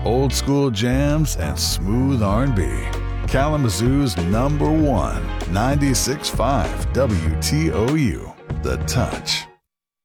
old school jams, and smooth R&B. Kalamazoo's #1, 96.5 WTOU, The Touch.